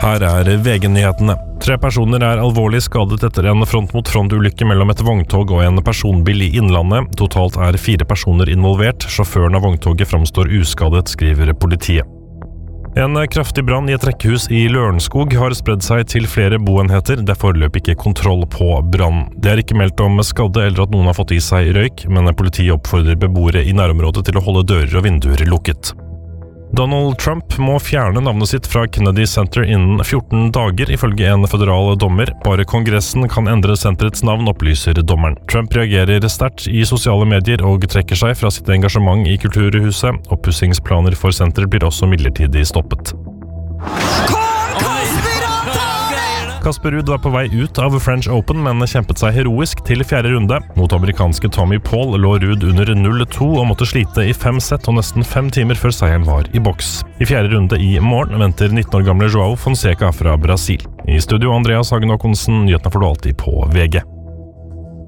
Her VG-nyhetene. 3 personer alvorlig skadet etter en front-mot-front-ulykke mellom et vogntog og en personbil i Innlandet. Totalt 4 personer involvert. Sjåføren av vogntoget framstår uskadet, skriver politiet. En kraftig brann i et rekkehus i Lørenskog har spredd seg til flere boenheter. Det foreløpig ikke kontroll på brann. Det ikke meldt om skadde eller at noen har fått i seg røyk, men politiet oppfordrer beboere i nærområdet til å holde dører og vinduer lukket. Donald Trump må fjerne navnet sitt fra Kennedy Center innen 14 dager, ifølge en føderal dommer. Bare Kongressen kan endre senterets navn, opplyser dommeren. Trump reagerer sterkt i sosiale medier og trekker seg fra sitt engasjement i Kulturhuset. Oppussingsplaner for senteret blir også midlertidig stoppet. Casper Ruud var på vei ut av French Open, men kjempet seg heroisk til 4. runde. Mot amerikanske Tommy Paul lå Ruud under 0-2 og måtte slite i 5 sett og nesten 5 timer før seieren var i boks. I 4. runde i morgen venter 19 år gamle Joao Fonseca fra Brasil. I studio Andreas Hagen Håkonsen, nyhetene får du alltid på VG.